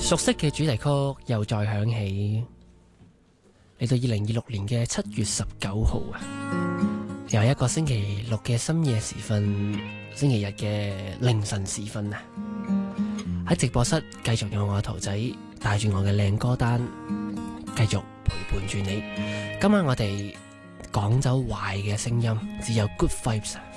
熟悉嘅主題曲又再響起，嚟到2026年嘅7月19號啊，又係一個星期六嘅深夜時分，星期日嘅凌晨時分啊，喺直播室繼續用我嘅圖仔帶住我嘅靚歌單，繼續陪伴住你。今晚我哋廣州壞嘅聲音只有 Good Vibes。